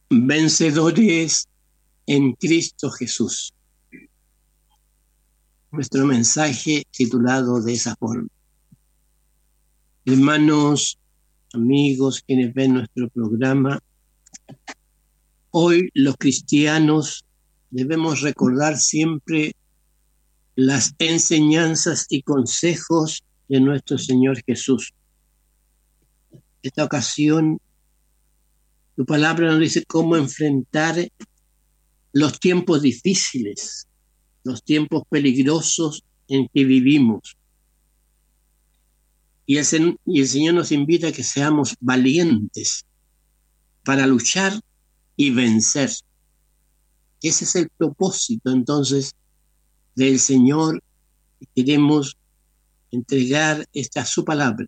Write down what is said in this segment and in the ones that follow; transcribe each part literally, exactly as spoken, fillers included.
Vencedores en Cristo Jesús. Nuestro mensaje titulado de esa forma. Hermanos, amigos, quienes ven nuestro programa, hoy los cristianos debemos recordar siempre las enseñanzas y consejos de nuestro Señor Jesús. Esta ocasión, tu palabra nos dice cómo enfrentar los tiempos difíciles, los tiempos peligrosos en que vivimos. Y el, y el Señor nos invita a que seamos valientes para luchar y vencer. Ese es el propósito, entonces, del Señor. Queremos entregar esta su palabra.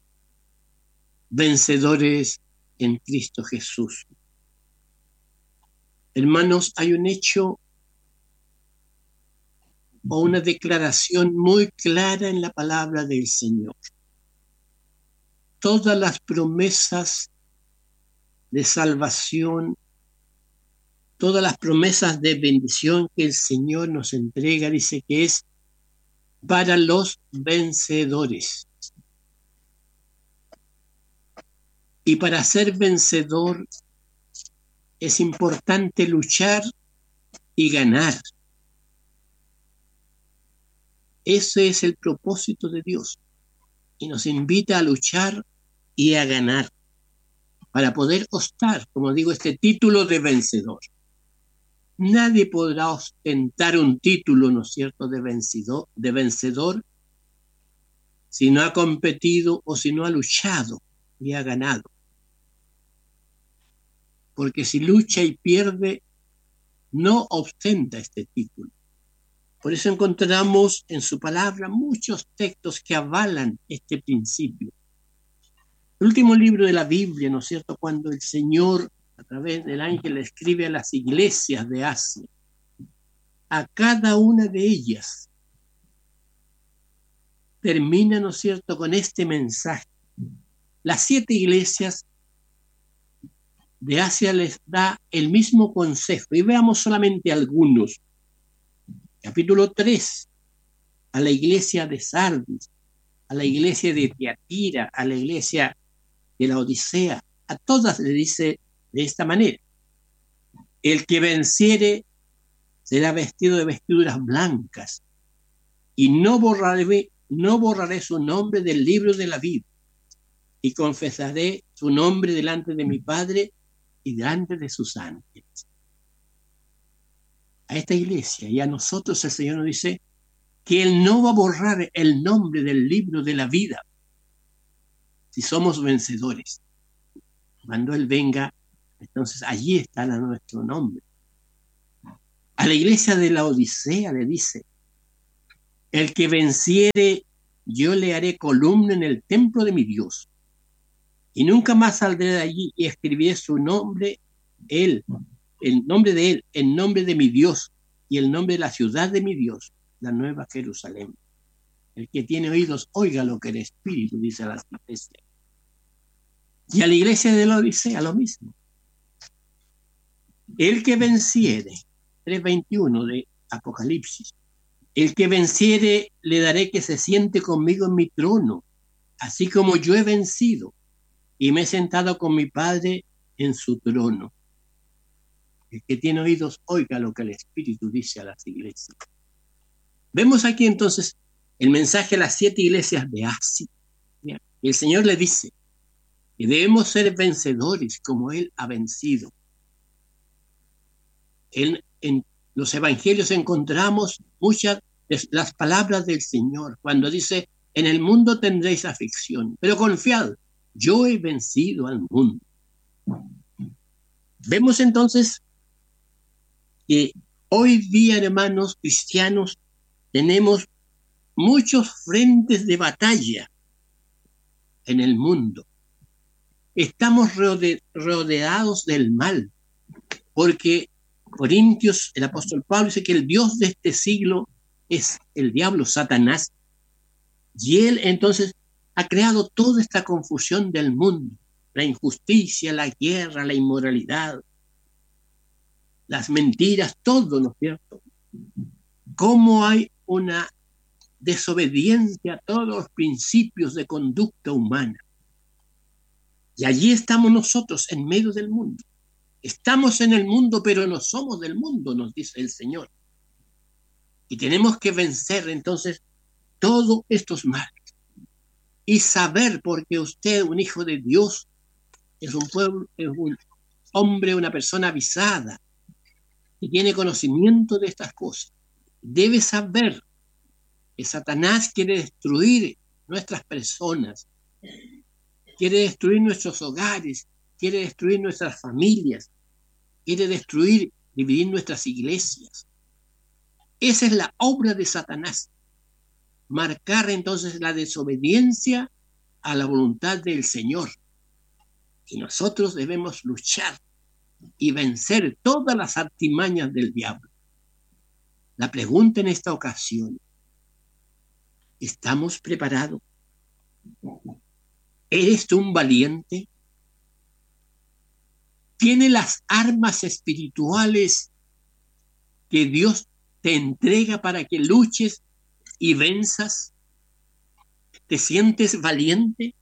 Vencedores en Cristo Jesús. Hermanos, hay un hecho o una declaración muy clara en la palabra del Señor. Todas las promesas de salvación, todas las promesas de bendición que el Señor nos entrega, dice que es para los vencedores. Y para ser vencedor es importante luchar y ganar. Ese es el propósito de Dios. Y nos invita a luchar y a ganar para poder ostar, como digo, este título de vencedor. Nadie podrá ostentar un título, ¿no es cierto?, de vencedor, de vencedor si no ha competido o si no ha luchado y ha ganado. Porque si lucha y pierde, no ostenta este título. Por eso encontramos en su palabra muchos textos que avalan este principio. El último libro de la Biblia, ¿no es cierto?, cuando el Señor, a través del ángel, escribe a las iglesias de Asia, a cada una de ellas, termina, ¿no es cierto?, con este mensaje. Las siete iglesias de Asia les da el mismo consejo, y veamos solamente algunos. Capítulo tres, a la iglesia de Sardis, a la iglesia de Tiatira, a la iglesia de la Odisea, a todas le dice de esta manera: el que venciere será vestido de vestiduras blancas, y no borraré, no borraré su nombre del libro de la vida, y confesaré su nombre delante de mi Padre y delante de sus ángeles. A esta iglesia y a nosotros el Señor nos dice que Él no va a borrar el nombre del libro de la vida si somos vencedores. Cuando Él venga, entonces allí estará nuestro nombre. A la iglesia de la Odisea le dice: el que venciere, yo le haré columna en el templo de mi Dios, y nunca más saldré de allí, y escribiré su nombre, Él, el nombre de Él, el nombre de mi Dios, y el nombre de la ciudad de mi Dios, la nueva Jerusalén. El que tiene oídos, oiga lo que el Espíritu dice a las iglesias. Y a la iglesia de la Odisea lo mismo. El que venciere, tres veintiuno de Apocalipsis, el que venciere le daré que se siente conmigo en mi trono, así como yo he vencido y me he sentado con mi Padre en su trono. El que tiene oídos, oiga lo que el Espíritu dice a las iglesias. Vemos aquí entonces el mensaje a las siete iglesias de Asia. El Señor le dice que debemos ser vencedores como Él ha vencido. En, en los evangelios encontramos muchas de las palabras del Señor cuando dice: en el mundo tendréis aflicción, pero confiad, yo he vencido al mundo. Vemos entonces que hoy día, hermanos cristianos, tenemos muchos frentes de batalla en el mundo. Estamos rode- rodeados del mal, porque Corintios, el apóstol Pablo dice que el Dios de este siglo es el diablo, Satanás, y él entonces ha creado toda esta confusión del mundo, la injusticia, la guerra, la inmoralidad, las mentiras, todo, ¿no es cierto? Cómo hay una desobediencia a todos los principios de conducta humana. Y allí estamos nosotros en medio del mundo. Estamos en el mundo, pero no somos del mundo, nos dice el Señor. Y tenemos que vencer entonces todos estos males. Y saber, porque usted, un hijo de Dios, es un pueblo, es un hombre, una persona avisada, que tiene conocimiento de estas cosas. Debe saber que Satanás quiere destruir nuestras personas, quiere destruir nuestros hogares, quiere destruir nuestras familias, quiere destruir, dividir nuestras iglesias. Esa es la obra de Satanás. Marcar entonces la desobediencia a la voluntad del Señor. Y nosotros debemos luchar y vencer todas las artimañas del diablo. La pregunta en esta ocasión: ¿estamos preparados? ¿Eres tú un valiente? ¿Tienes las armas espirituales que Dios te entrega para que luches y venzas? ¿Te sientes valiente?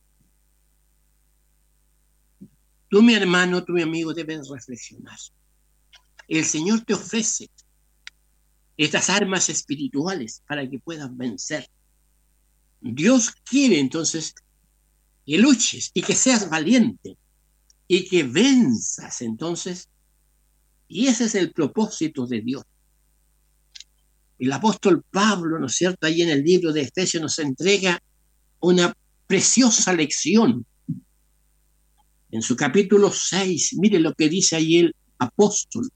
Tú, mi hermano, tú, mi amigo, debes reflexionar. El Señor te ofrece estas armas espirituales para que puedas vencer. Dios quiere entonces que luches y que seas valiente y que venzas entonces. Y ese es el propósito de Dios. El apóstol Pablo, ¿no es cierto?, ahí en el libro de Efesios nos entrega una preciosa lección. En su capítulo seis, mire lo que dice ahí el apóstol.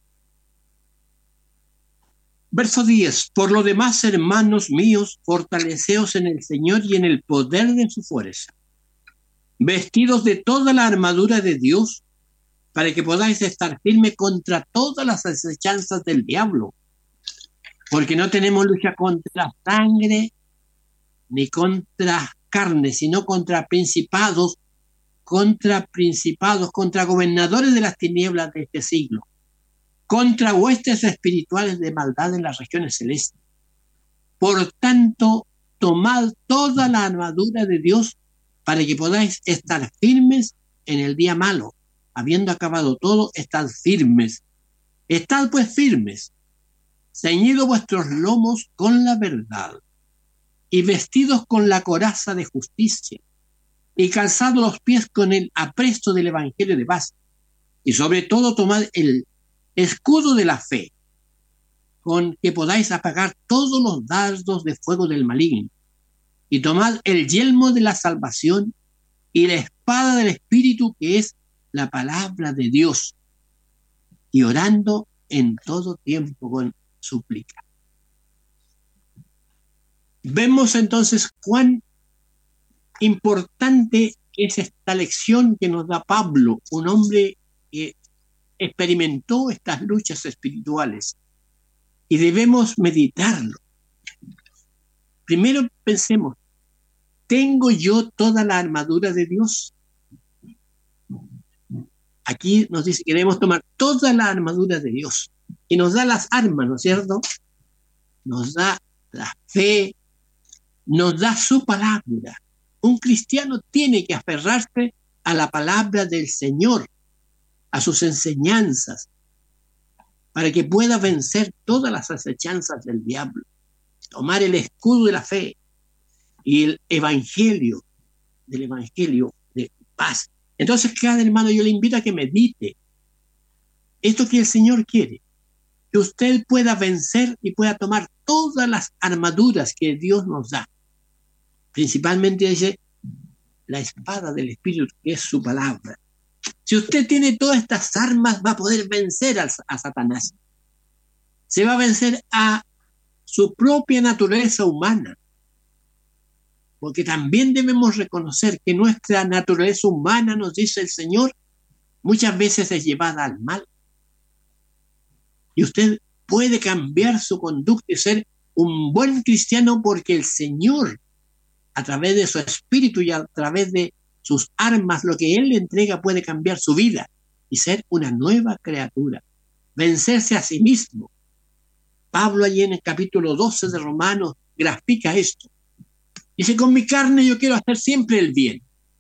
Verso diez: por lo demás, hermanos míos, fortaleceos en el Señor y en el poder de su fuerza, vestidos de toda la armadura de Dios, para que podáis estar firmes contra todas las acechanzas del diablo. Porque no tenemos lucha contra sangre ni contra carne, sino contra principados, contra principados, contra gobernadores de las tinieblas de este siglo, contra huestes espirituales de maldad en las regiones celestes. Por tanto, tomad toda la armadura de Dios para que podáis estar firmes en el día malo. Habiendo acabado todo, estad firmes. Estad pues firmes, ceñidos vuestros lomos con la verdad, y vestidos con la coraza de justicia, y calzados los pies con el apresto del evangelio de paz, y sobre todo tomad el escudo de la fe, con que podáis apagar todos los dardos de fuego del maligno, y tomad el yelmo de la salvación y la espada del Espíritu, que es la palabra de Dios, y orando en todo tiempo con súplica. Vemos entonces cuán importante es esta lección que nos da Pablo, un hombre que experimentó estas luchas espirituales, y debemos meditarlo. Primero pensemos: ¿tengo yo toda la armadura de Dios? Aquí nos dice que debemos tomar toda la armadura de Dios, y nos da las armas, ¿no es cierto? Nos da la fe, nos da su palabra. Un cristiano tiene que aferrarse a la palabra del Señor, a sus enseñanzas, para que pueda vencer todas las acechanzas del diablo. Tomar el escudo de la fe y el evangelio, del evangelio de paz. Entonces, cada hermano, yo le invito a que medite esto que el Señor quiere, que usted pueda vencer y pueda tomar todas las armaduras que Dios nos da. Principalmente dice la espada del Espíritu, que es su palabra. Si usted tiene todas estas armas, va a poder vencer a, a Satanás. Se va a vencer a su propia naturaleza humana. Porque también debemos reconocer que nuestra naturaleza humana, nos dice el Señor, muchas veces es llevada al mal. Y usted puede cambiar su conducta y ser un buen cristiano, porque el Señor, a través de su espíritu y a través de sus armas, lo que Él le entrega, puede cambiar su vida y ser una nueva criatura. vencerse a sí mismo. Pablo allí en el capítulo doce de Romanos grafica esto. Dice, con mi carne yo quiero hacer siempre el bien.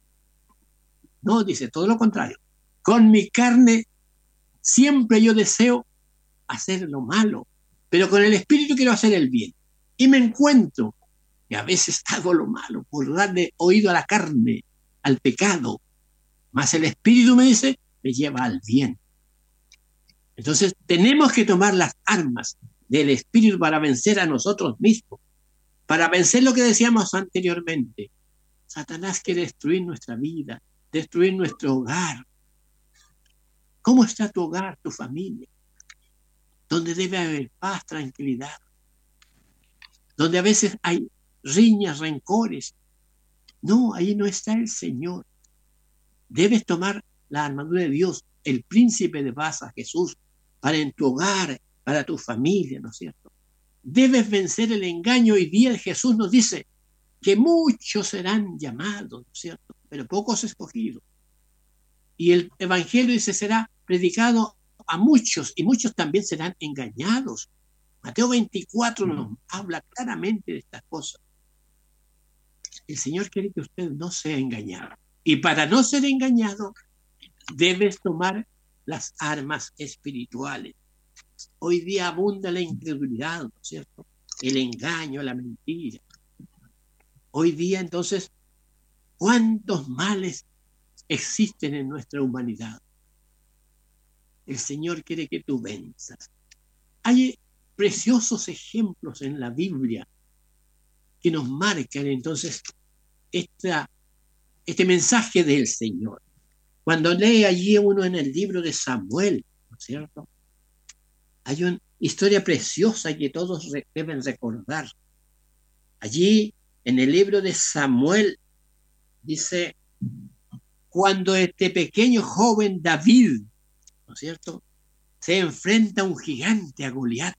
No, dice todo lo contrario. Con mi carne siempre yo deseo hacer lo malo, pero con el espíritu quiero hacer el bien. Y me encuentro que a veces hago lo malo por darle oído a la carne, al pecado. Mas el espíritu me dice, me lleva al bien. Entonces tenemos que tomar las armas del espíritu para vencer a nosotros mismos, para vencer lo que decíamos anteriormente. Satanás quiere destruir nuestra vida, destruir nuestro hogar. ¿Cómo está tu hogar, tu familia? Donde debe haber paz, tranquilidad. Donde a veces hay riñas, rencores. No, ahí no está el Señor. Debes tomar la armadura de Dios, el príncipe de paz, a Jesús, para en tu hogar, para tu familia, ¿no es cierto? Debes vencer el engaño. Hoy día Jesús nos dice que muchos serán llamados, ¿no es cierto? Pero pocos escogidos. Y el evangelio dice será predicado a muchos y muchos también serán engañados. Mateo veinticuatro nos habla claramente de estas cosas. El Señor quiere que usted no sea engañado. Y para no ser engañado, debes tomar las armas espirituales. Hoy día abunda la incredulidad, ¿no es cierto? El engaño, la mentira. Hoy día, entonces, ¿cuántos males existen en nuestra humanidad? El Señor quiere que tú venzas. Hay preciosos ejemplos en la Biblia que nos marcan entonces esta, este mensaje del Señor. Cuando lee allí uno en el libro de Samuel, ¿no es cierto? Hay una historia preciosa que todos re- deben recordar. Allí en el libro de Samuel dice, cuando este pequeño joven David, ¿no es cierto?, se enfrenta a un gigante, a Goliat.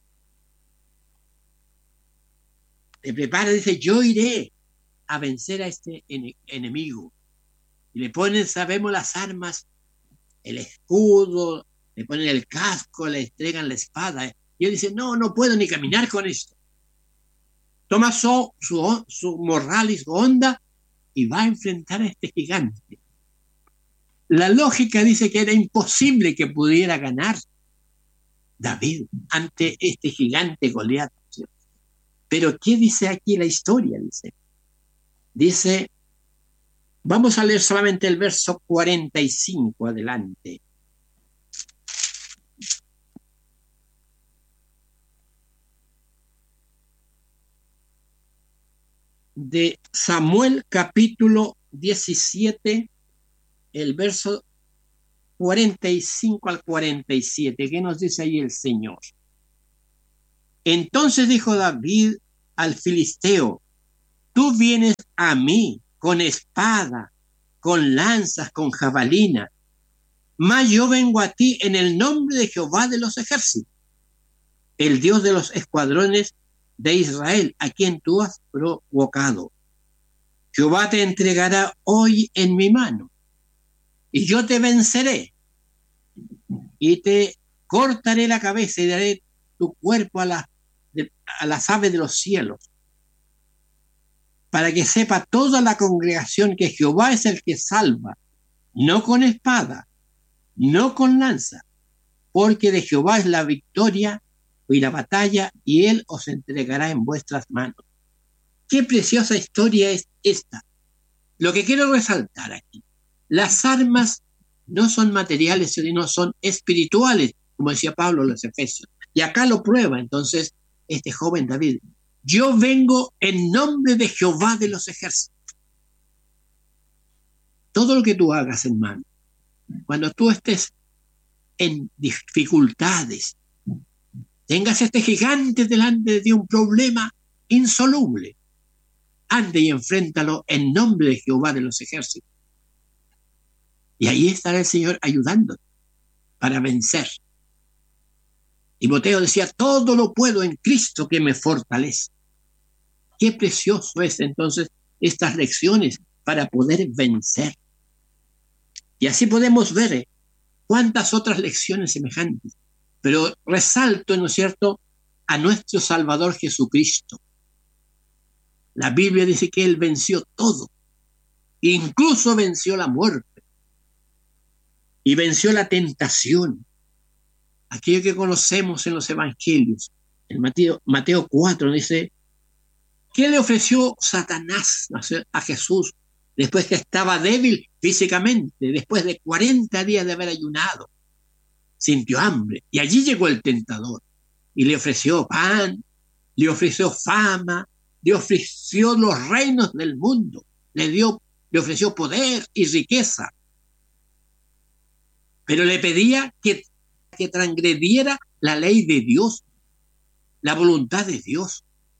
Le prepara, dice, yo iré a vencer a este en- enemigo. Y le ponen, sabemos, las armas, el escudo, le ponen el casco, le entregan la espada. Y él dice, no, no puedo ni caminar con esto. Toma su, su, su morral y su onda y va a enfrentar a este gigante. La lógica dice que era imposible que pudiera ganar David ante este gigante Goliat. ¿Sí? Pero ¿qué dice aquí la historia? Dice, dice, vamos a leer solamente el verso cuarenta y cinco adelante. De Samuel capítulo diecisiete, el verso cuarenta y cinco al cuarenta y siete. ¿Qué nos dice ahí el Señor? Entonces dijo David al filisteo, tú vienes a mí con espada, con lanzas, con jabalina, mas yo vengo a ti en el nombre de Jehová de los ejércitos, el Dios de los escuadrones de Israel, a quien tú has provocado. Jehová te entregará hoy en mi mano, y yo te venceré, y te cortaré la cabeza y daré tu cuerpo a, la, de, a las aves de los cielos, para que sepa toda la congregación que Jehová es el que salva, no con espada, no con lanza, porque de Jehová es la victoria y la batalla, y él os entregará en vuestras manos. Qué preciosa historia es esta. Lo que quiero resaltar aquí, las armas no son materiales, sino son espirituales, como decía Pablo en los Efesios. Y acá lo prueba entonces este joven David. Yo vengo en nombre de Jehová de los ejércitos. Todo lo que tú hagas, hermano, cuando tú estés en dificultades, tengas este gigante delante de ti, un problema insoluble, ande y enfréntalo en nombre de Jehová de los ejércitos. Y ahí estará el Señor ayudándote para vencer. Timoteo decía, todo lo puedo en Cristo que me fortalece. Qué precioso es entonces estas lecciones para poder vencer. Y así podemos ver ¿eh? cuántas otras lecciones semejantes Pero resalto, ¿no es cierto?, a nuestro Salvador Jesucristo. La Biblia dice que Él venció todo, incluso venció la muerte y venció la tentación, aquello que conocemos en los evangelios. En Mateo, Mateo cuatro dice, ¿qué le ofreció Satanás a Jesús después que estaba débil físicamente, después de cuarenta días de haber ayunado? Sintió hambre y allí llegó el tentador y le ofreció pan, le ofreció fama, le ofreció los reinos del mundo, le dio, le ofreció poder y riqueza, pero le pedía que, que transgrediera la ley de Dios, la voluntad de Dios.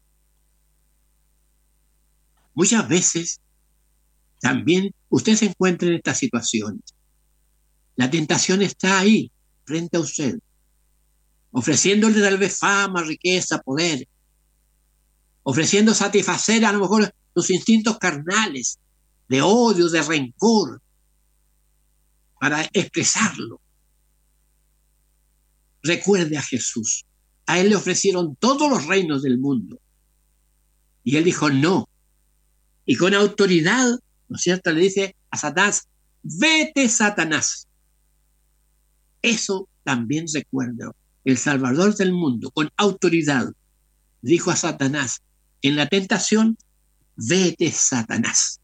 Muchas veces también usted se encuentra en estas situaciones. La tentación está ahí, frente a usted, ofreciéndole tal vez fama, riqueza, poder, ofreciendo satisfacer a lo mejor sus instintos carnales, de odio, de rencor, para expresarlo. Recuerde a Jesús. A Él le ofrecieron todos los reinos del mundo. Y Él dijo no. Y con autoridad, ¿no es cierto?, le dice a Satanás, vete, Satanás. Eso también recuerda. El Salvador del mundo, con autoridad, dijo a Satanás en la tentación, vete, Satanás.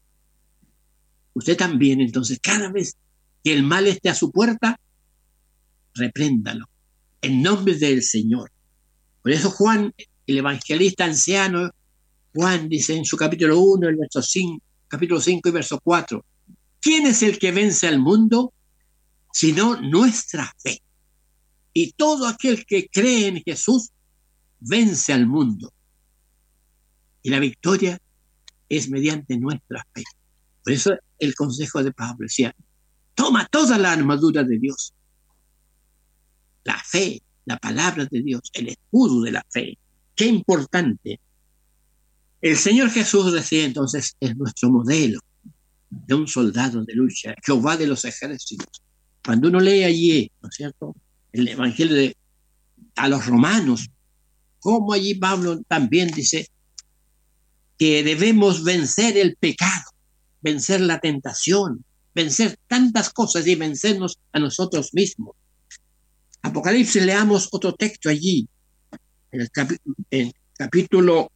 Usted también, entonces, cada vez que el mal esté a su puerta, repréndalo en nombre del Señor. Por eso Juan, el evangelista anciano, Juan dice en su capítulo uno, el verso cinco, capítulo cinco y verso cuatro, ¿quién es el que vence al mundo? Sino nuestra fe. Y todo aquel que cree en Jesús vence al mundo. Y la victoria es mediante nuestra fe. Por eso el consejo de Pablo decía, toma toda la armadura de Dios. La fe, la palabra de Dios, el escudo de la fe. Qué importante. El Señor Jesús decía entonces, es nuestro modelo de un soldado de lucha, Jehová de los ejércitos. Cuando uno lee allí, ¿no es cierto?, el Evangelio de, a los romanos, como allí Pablo también dice que debemos vencer el pecado, vencer la tentación, vencer tantas cosas y vencernos a nosotros mismos. Apocalipsis, leamos otro texto allí, en el, capi el capítulo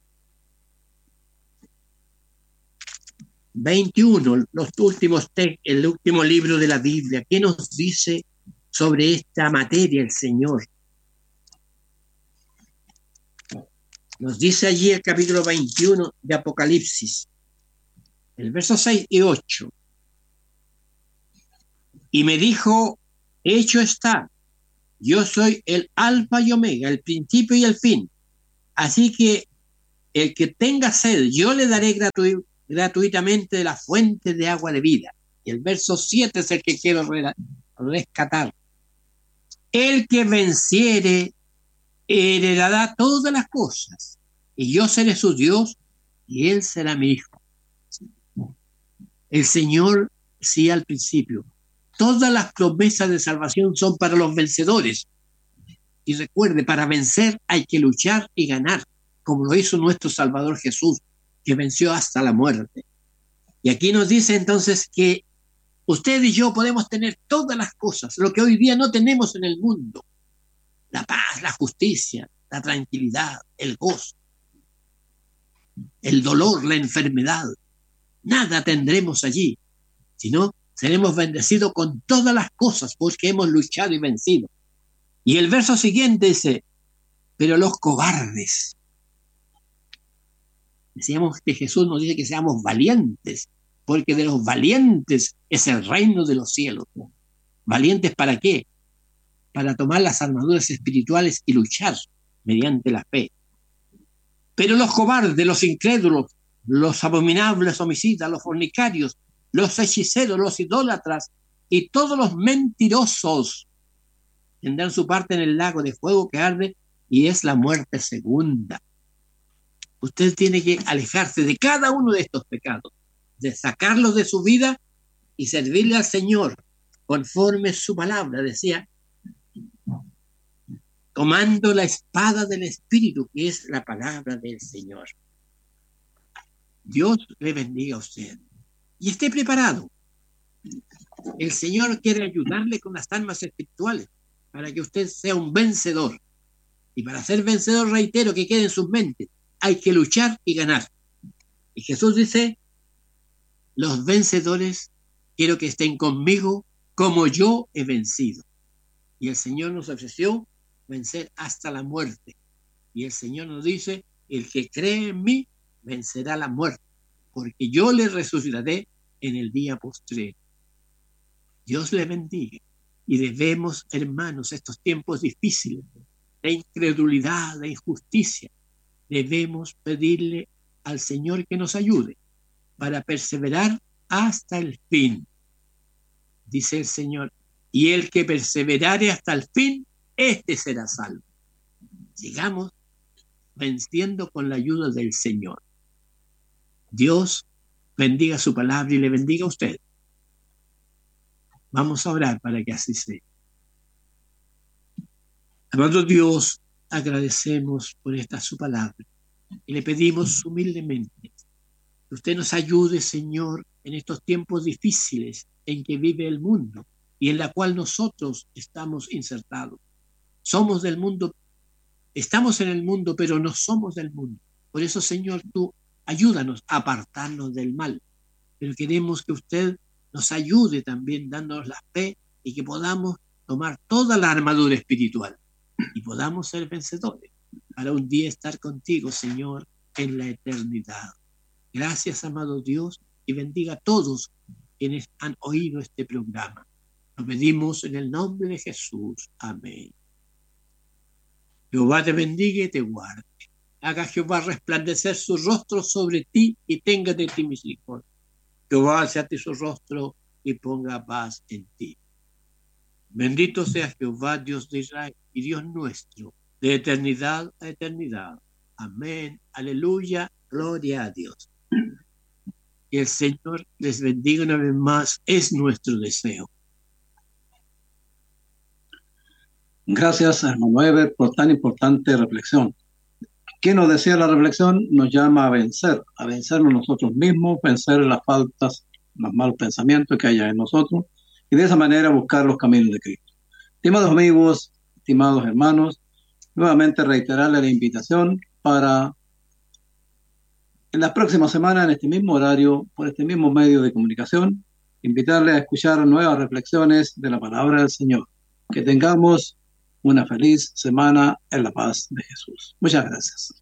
veintiuno, los últimos el último libro de la Biblia. ¿Qué nos dice sobre esta materia el Señor? Nos dice allí el capítulo veintiuno de Apocalipsis, el verso seis y ocho. Y me dijo, hecho está, yo soy el alfa y omega, el principio y el fin. Así que el que tenga sed, yo le daré gratu gratuitamente de la fuente de agua de vida. Y el verso siete es el que quiero re rescatar. El que venciere heredará todas las cosas, y yo seré su Dios, y él será mi hijo. El Señor, sí, al principio, todas las promesas de salvación son para los vencedores. Y recuerde, para vencer hay que luchar y ganar, como lo hizo nuestro Salvador Jesús, que venció hasta la muerte. Y aquí nos dice entonces que usted y yo podemos tener todas las cosas, lo que hoy día no tenemos en el mundo. La paz, la justicia, la tranquilidad, el gozo, el dolor, la enfermedad. Nada tendremos allí, sino seremos bendecidos con todas las cosas porque hemos luchado y vencido. Y el verso siguiente dice, pero los cobardes. Decíamos que Jesús nos dice que seamos valientes, porque de los valientes es el reino de los cielos. ¿Valientes para qué? Para tomar las armaduras espirituales y luchar mediante la fe. Pero los cobardes, los incrédulos, los abominables homicidas, los fornicarios, los hechiceros, los idólatras y todos los mentirosos tendrán su parte en el lago de fuego que arde y es la muerte segunda. Usted tiene que alejarse de cada uno de estos pecados, de sacarlos de su vida y servirle al Señor conforme su palabra decía. tomando la espada del Espíritu, que es la palabra del Señor. Dios le bendiga a usted y esté preparado. El Señor quiere ayudarle con las armas espirituales para que usted sea un vencedor. Y para ser vencedor, reitero, que quede en sus mentes, hay que luchar y ganar. Y Jesús dice, los vencedores quiero que estén conmigo como yo he vencido. Y el Señor nos ofreció vencer hasta la muerte. Y el Señor nos dice, el que cree en mí vencerá la muerte, porque yo le resucitaré en el día postrero. Dios le bendiga. Y debemos, hermanos, estos tiempos difíciles, de incredulidad, de injusticia, debemos pedirle al Señor que nos ayude para perseverar hasta el fin. Dice el Señor, y el que perseverare hasta el fin, este será salvo. Sigamos venciendo con la ayuda del Señor. Dios bendiga su palabra y le bendiga a usted. Vamos a orar para que así sea. Amado Dios, agradecemos por esta su palabra y le pedimos humildemente que usted nos ayude, Señor, en estos tiempos difíciles en que vive el mundo y en la cual nosotros estamos insertados. Somos del mundo, estamos en el mundo, pero no somos del mundo. Por eso, Señor, tú ayúdanos a apartarnos del mal. Pero queremos que usted nos ayude también dándonos la fe y que podamos tomar toda la armadura espiritual y podamos ser vencedores para un día estar contigo, Señor, en la eternidad. Gracias, amado Dios, y bendiga a todos quienes han oído este programa. Lo pedimos en el nombre de Jesús. Amén. Jehová te bendiga y te guarde. Haga Jehová resplandecer su rostro sobre ti y tenga de ti misericordia. Jehová alce su rostro y ponga paz en ti. Bendito sea Jehová, Dios de Israel y Dios nuestro, de eternidad a eternidad. Amén. Aleluya. Gloria a Dios. Que el Señor les bendiga una vez más. Es nuestro deseo. Gracias, hermano Eber, por tan importante reflexión. ¿Qué nos decía la reflexión? Nos llama a vencer, a vencernos nosotros mismos, vencer las faltas, los malos pensamientos que haya en nosotros y de esa manera buscar los caminos de Cristo. Estimados amigos, estimados hermanos, nuevamente reiterarle la invitación para en la próxima semana, en este mismo horario, por este mismo medio de comunicación, invitarle a escuchar nuevas reflexiones de la palabra del Señor. Que tengamos una feliz semana en la paz de Jesús. Muchas gracias.